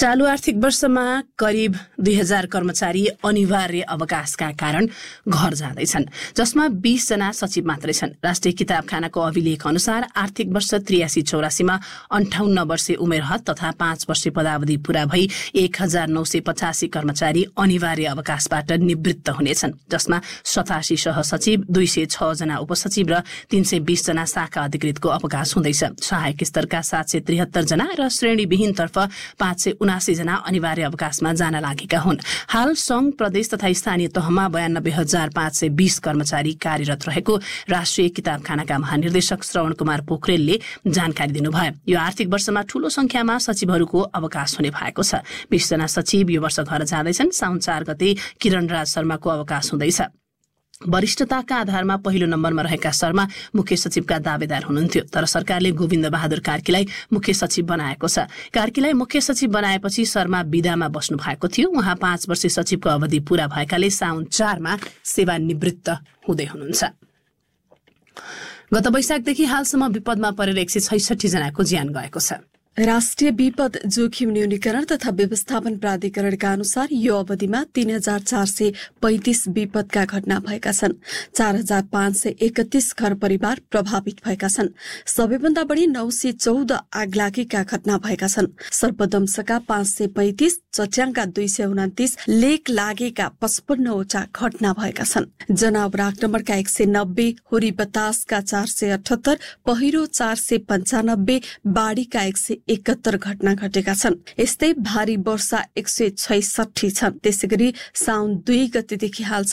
चालू आर्थिक वर्षमा करिब 2000 कर्मचारी अनिवार्य अवकाशका कारण घर जाँदैछन्, जसमा 20 जना सचिव मात्रै छन्। राष्ट्रिय किताबखानाको अभिलेख अनुसार आर्थिक वर्ष 83-84 मा 58 वर्षे उमेर हद तथा 5 वर्षे पदावधि पूरा भई 1985 कर्मचारी अनिवार्य अवकाशबाट निवृत्त हुनेछन्, जसमा 87 सहसचिव, 206 जना उपसचिव र 320 जना शाखा अधिकृतको अवकाश हुँदैछ। सहायक स्तरका 773 जना र श्रेणीविहीन तर्फ 579 जना अनिवार्य अवकाशमा जान लागेका हुन्। हाल संघ, प्रदेश तथा स्थानीय तहमा 92,520 कर्मचारी कार्यरत रहेको राष्ट्रिय किताबखानाका महानिर्देशक श्रवण कुमार पोखरेलले जानकारी दिनुभयो। यो आर्थिक वर्षमा ठूलो संख्यामा सचिवहरूको अवकाश हुने भएको छ। 20 जना सचिव यो वर्ष घर जाँदैछन्। साउन 4 गते किरण राज शर्माको अवकाश हुँदैछ। वरिष्ठताका आधारमा पहिलो नम्बरमा रहेका शर्मा मुख्य सचिवका दावेदार हुनुहुन्थ्यो, तर सरकारले गोविन्द बहादुर कार्कीलाई मुख्य सचिव बनाएको छ। कार्कीलाई मुख्य सचिव बनाएपछि शर्मा विदामा बस्नु भएको थियो। उहाँ 5 वर्षे सचिवको अवधि पूरा भएकाले साउन 4 मा सेवानिवृत्त हुँदै हुनुहुन्छ। गत वैशाखदेखि हालसम्म विपदमा परेर 166 जनाको ज्यान गएको छ। राष्ट्रिय विपद जोखिम न्यूनीकरण तथा व्यवस्थापन प्राधिकरणका अनुसार यो अवधिमा 3435 विपदका घटना भएका छन्। 4531 घर परिवार प्रभावित भएका छन्। सबैभन्दा बढी 914 आगलागीका घटना भएका छन्। सर्पदंशका 535, चट्याङका 229, लेक लागेका 55वटा घटना भएका छन्। जनावर आक्रमणका 190, हुरी बतासका 478, पहिरो 495, बाढीका 171 घटना घटेका छन्। यस्तै भारी वर्षा 166 छन्। त्यसैगरी साउन 2 गतेदेखि हालसम्म